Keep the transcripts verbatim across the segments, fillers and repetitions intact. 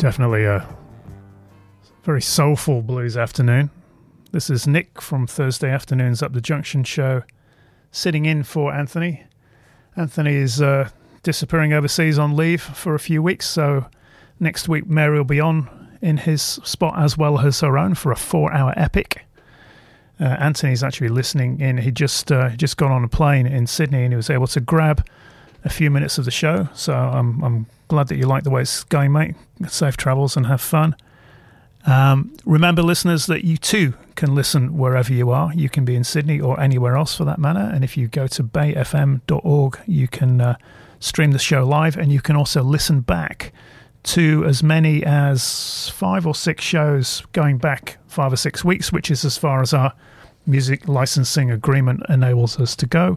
Definitely a very soulful blues afternoon. This is Nick from Thursday Afternoons Up the Junction show, sitting in for Anthony. Anthony is uh, disappearing overseas on leave for a few weeks, so next week Mary will be on in his spot as well as her own for a four-hour epic. Uh, Anthony's actually listening in. He just uh, just got on a plane in Sydney and he was able to grab a few minutes of the show, so I'm I'm glad that you like the way it's going, mate. Safe travels and have fun. Um, remember, listeners, that you too can listen wherever you are. You can be in Sydney or anywhere else for that matter, and if you go to bay f m dot org, you can uh, stream the show live, and you can also listen back to as many as five or six shows going back five or six weeks, which is as far as our music licensing agreement enables us to go.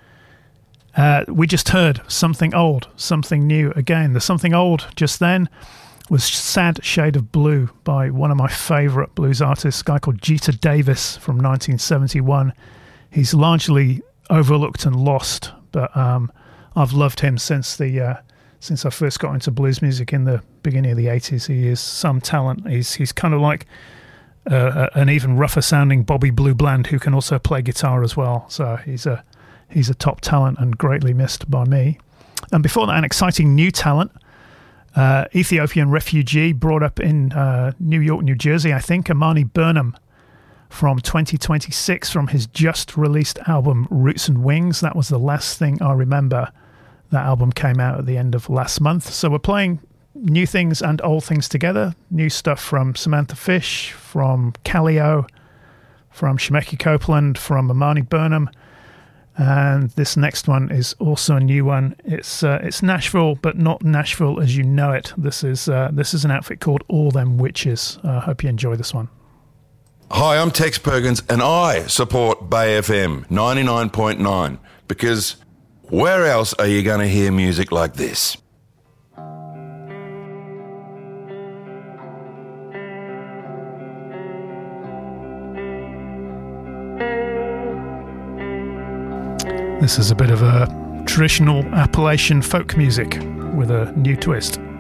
Uh, we just heard Something Old, Something New again. The Something Old just then was Sad Shade of Blue by one of my favourite blues artists, a guy called Jeter Davis from nineteen seventy-one. He's largely overlooked and lost, but um, I've loved him since the uh, since I first got into blues music in the beginning of the eighties. He is some talent. He's he's kind of like uh, an even rougher sounding Bobby Blue Bland who can also play guitar as well. So he's a He's a top talent and greatly missed by me. And before that, an exciting new talent, uh, Ethiopian refugee brought up in uh, New York, New Jersey, I think, Amani Burnham from twenty twenty-six from his just released album Roots and Wings. That was the last thing I remember. That album came out at the end of last month. So we're playing new things and old things together. New stuff from Samantha Fish, from Callio, from Shemeki Copeland, from Amani Burnham. And this next one is also a new one. It's uh, it's Nashville, but not Nashville as you know it. This is uh, this is an outfit called All Them Witches. I uh, hope you enjoy this one. Hi, I'm Tex Perkins, and I support Bay F M ninety-nine point nine because where else are you going to hear music like this? This is a bit of a traditional Appalachian folk music with a new twist.